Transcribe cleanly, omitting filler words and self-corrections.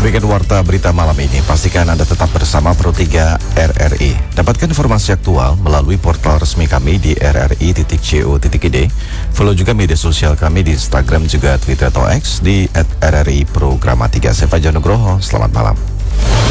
Demikian warta berita malam ini. Pastikan Anda tetap bersama Pro 3 RRI. Dapatkan informasi aktual melalui portal resmi kami di rri.co.id. Follow juga media sosial kami di Instagram juga Twitter atau X di @RRI Programa 3. Saya Fajar Nugroho. Selamat malam.